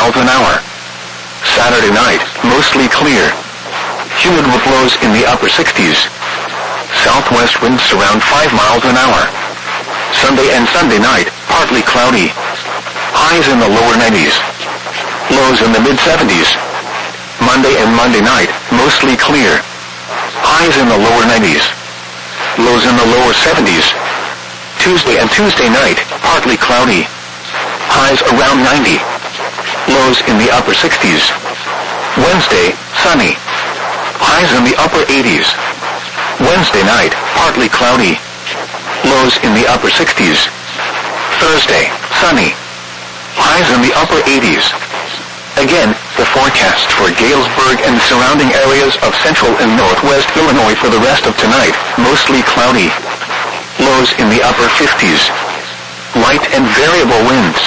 miles an hour. Saturday night, mostly clear. Humid with lows in the upper 60s. Southwest winds around 5 miles an hour. Sunday and Sunday night, partly cloudy. Highs in the lower 90s. Lows in the mid-70s. Monday and Monday night, mostly clear. Highs in the lower 90s. Lows in the lower 70s. Tuesday and Tuesday night, partly cloudy. Highs around 90. Lows in the upper 60s. Wednesday, sunny. Highs in the upper 80s. Wednesday night, partly cloudy. Lows in the upper 60s. Thursday, sunny. Highs in the upper 80s. Again, the forecast for Galesburg and surrounding areas of central and northwest Illinois for the rest of tonight, mostly cloudy. Lows in the upper 50s. Light and variable winds.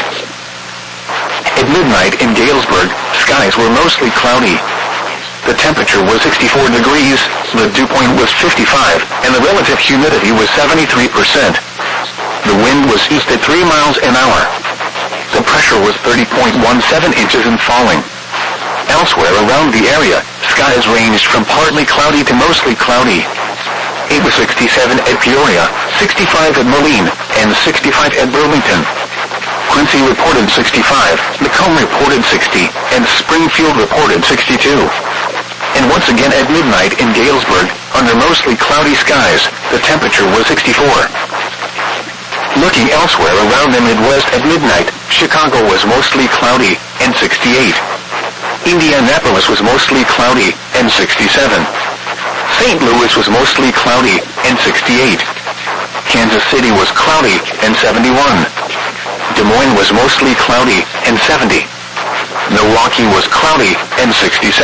At midnight in Galesburg, skies were mostly cloudy. The temperature was 64 degrees, the dew point was 55, and the relative humidity was 73%. The wind was east at 3 miles an hour. The pressure was 30.17 inches and falling. Elsewhere around the area, skies ranged from partly cloudy to mostly cloudy. It was 67 at Peoria, 65 at Moline, and 65 at Burlington. Quincy reported 65, Macomb reported 60, and Springfield reported 62. And once again at midnight in Galesburg, under mostly cloudy skies, the temperature was 64. Looking elsewhere around the Midwest at midnight, Chicago was mostly cloudy, and 68. Indianapolis was mostly cloudy, and 67. St. Louis was mostly cloudy, and 68. Kansas City was cloudy, and 71. Des Moines was mostly cloudy, and 70. Milwaukee was cloudy, and 67.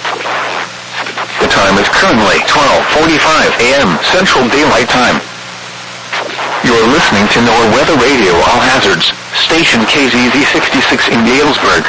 The time is currently 12:45 a.m. Central Daylight Time. You're listening to NOAA Weather Radio All Hazards, station KZZ 66 in Galesburg.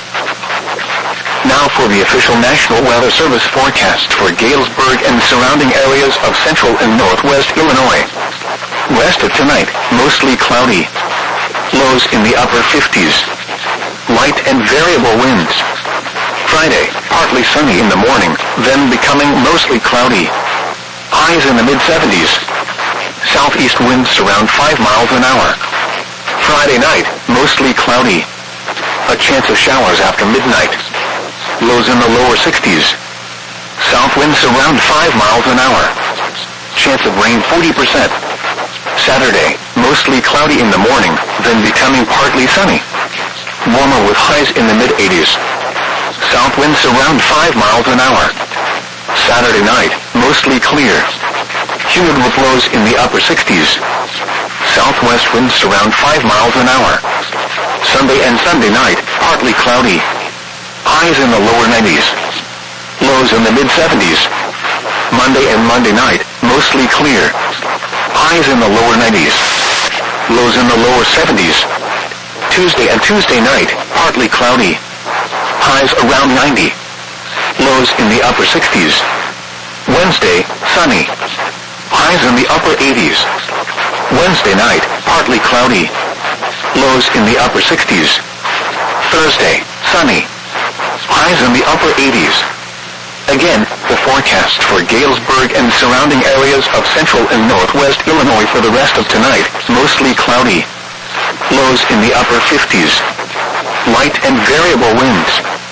Now for the official National Weather Service forecast for Galesburg and surrounding areas of central and northwest Illinois. Rest of tonight, mostly cloudy. Lows in the upper 50s. Light and variable winds. Friday, partly sunny in the morning, then becoming mostly cloudy. Highs in the mid-70s. Southeast winds around 5 miles an hour. Friday night, mostly cloudy. A chance of showers after midnight. Lows in the lower 60s. South winds around 5 miles an hour. Chance of rain 40%. Saturday, mostly cloudy in the morning, then becoming partly sunny. Warmer with highs in the mid-80s. South winds around 5 miles an hour. Saturday night, mostly clear. Humid with lows in the upper 60s. Southwest winds around 5 miles an hour. Sunday and Sunday night, partly cloudy. Highs in the lower 90s. Lows in the mid-70s. Monday and Monday night, mostly clear. Highs in the lower 90s. Lows in the lower 70s. Tuesday and Tuesday night, partly cloudy. Highs around 90. Lows in the upper 60s. Wednesday, sunny. Highs in the upper 80s. Wednesday night, partly cloudy. Lows in the upper 60s. Thursday, sunny. Highs in the upper 80s. Again, the forecast for Galesburg and surrounding areas of central and northwest Illinois for the rest of tonight, mostly cloudy. Lows in the upper 50s. Light and variable winds.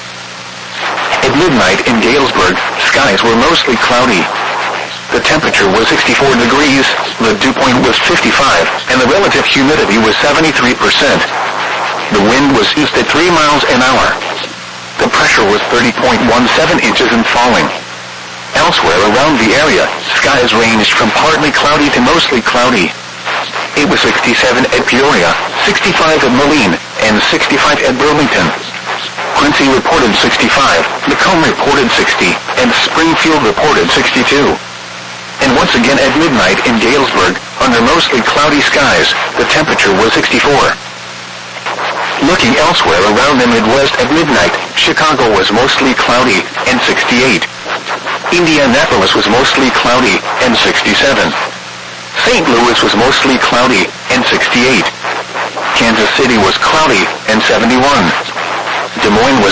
At midnight in Galesburg, skies were mostly cloudy. The temperature was 64 degrees, the dew point was 55, and the relative humidity was 73%. The wind was east at 3 miles an hour. The pressure was 30.17 inches and falling. Elsewhere around the area, skies ranged from partly cloudy to mostly cloudy. It was 67 at Peoria, 65 at Moline, and 65 at Burlington. Quincy reported 65, Macomb reported 60, and Springfield reported 62. And once again at midnight in Galesburg, under mostly cloudy skies, the temperature was 64. Looking elsewhere around the Midwest at midnight, Chicago was mostly cloudy, and 68. Indianapolis was mostly cloudy, and 67. St. Louis was mostly cloudy, and 68. Kansas City was cloudy, and 71. Des Moines was